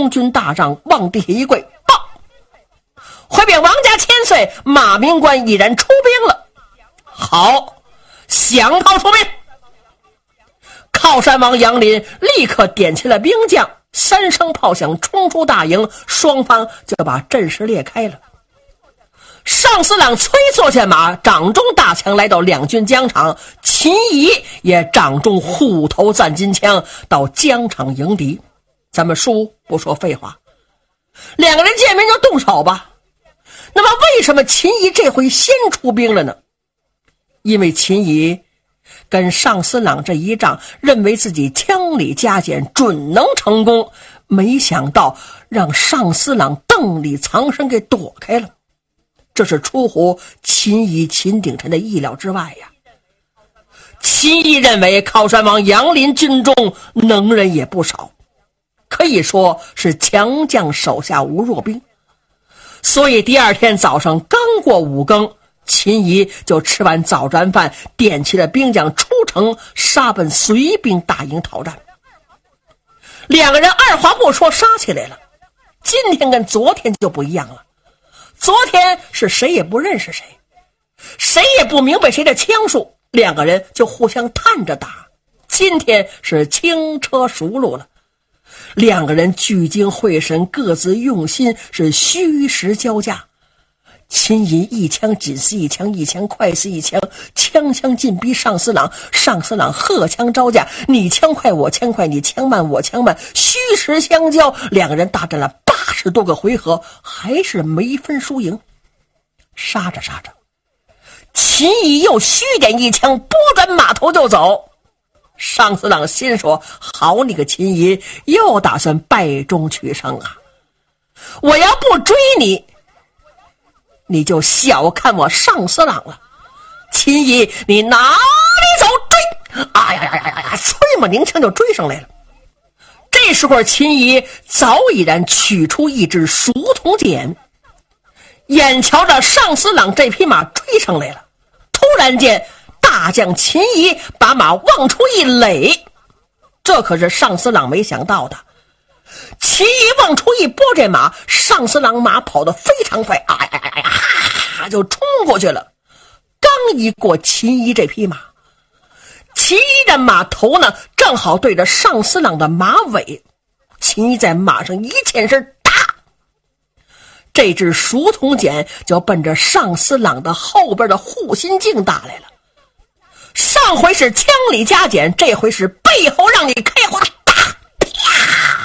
中军大帐往地下一跪，报回禀王家千岁，马明官已然出兵了。好，响炮出兵。靠山王杨林立刻点起了兵将，3声炮响冲出大营，双方就把阵势裂开了。上司朗催坐下马，掌中大枪来到两军疆场，秦仪也掌中虎头赞金枪到疆场迎敌。咱们书不说废话，两个人见面就动手吧。那么为什么秦仪这回先出兵了呢？因为秦仪跟上司朗这一仗，认为自己枪里加减准能成功，没想到让上司朗邓里藏身给躲开了，这是出乎秦仪秦鼎臣的意料之外呀。秦仪认为靠山王杨林军中能人也不少，可以说是强将手下无弱兵，所以第二天早上刚过5更，秦仪就吃完早餐饭，点起了兵将出城，杀奔随兵大营讨战。两个人二话不说杀起来了。今天跟昨天就不一样了，昨天是谁也不认识谁，谁也不明白谁的枪术，两个人就互相探着打。今天是轻车熟路了，两个人聚精会神，各自用心，是虚实交加。秦仪一枪紧似一枪，一枪快似一枪，枪枪进逼上司朗。上司朗荷枪招架，你枪快我枪快，你枪慢我枪慢，虚实相交。两个人大战了80多个回合，还是没分输赢。杀着杀着，秦仪又虚点一枪，拨转马头就走。上司朗心说，好你个秦仪，又打算败中取胜啊！我要不追你，你就小看我上司朗了。秦仪，你哪里走？追！哎呀呀呀呀！催马拧枪就追上来了。这时候秦仪早已然取出一支熟铜锏，眼瞧着上司朗这匹马追上来了，突然间大将秦仪把马往出一垒，这可是上司朗没想到的。秦仪往出一拨这马，上司朗马跑得非常快，就冲过去了。刚一过秦仪这匹马，秦仪的马头呢正好对着上司朗的马尾，秦仪在马上一欠身，打，这支熟铜锏就奔着上司朗的后边的护心镜打来了。上回是枪里加减，这回是背后让你开花，打，啪！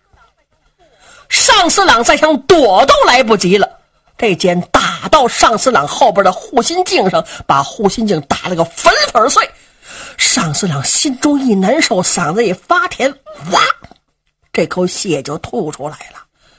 上司朗再想躲都来不及了，这剑打到上司朗后边的护心镜上，把护心镜打了个粉粉碎。上司朗心中一难受，嗓子一发甜，哇，这口血就吐出来了。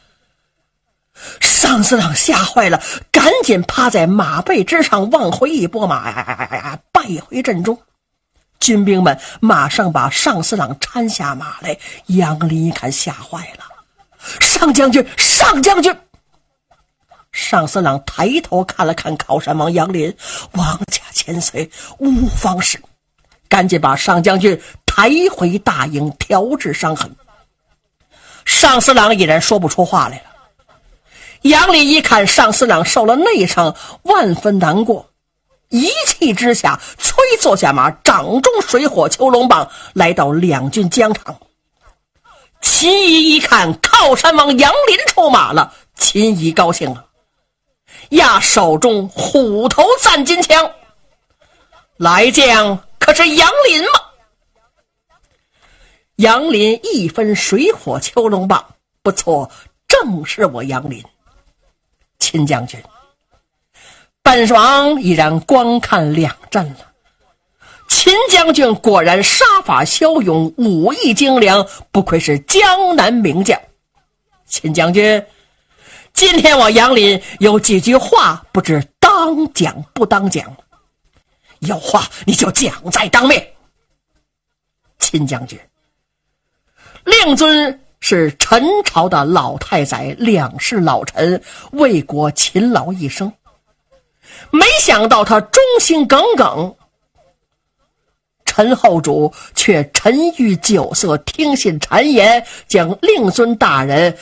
上司朗吓坏了，赶紧趴在马背之上往回一拨马，败回阵中。军兵们马上把上司朗搀下马来。杨林一看吓坏了，上将军，上将军！上司朗抬头看了看靠山王杨林，王家千岁无方事，赶紧把上将军抬回大营调治伤痕。上司朗已然说不出话来了。杨林一看上司朗受了内伤，万分难过，一气之下催坐下马，掌中水火虬龙棒，来到两军疆场。秦仪一看靠山王杨林出马了，秦仪高兴了，压手中虎头赞金枪，来将可是杨林吗？杨林一分水火虬龙棒，不错，正是我杨林。秦将军，本王已然观看两阵了，秦将军果然杀法骁勇，武艺精良，不愧是江南名将。秦将军，今天我杨林有几句话，不知当讲不当讲？有话你就讲在当面。秦将军，令尊是陈朝的老太宰，两世老臣，为国勤劳一生，没想到他忠心耿耿，陈后主却沉郁酒色，听信谗言，将令尊大人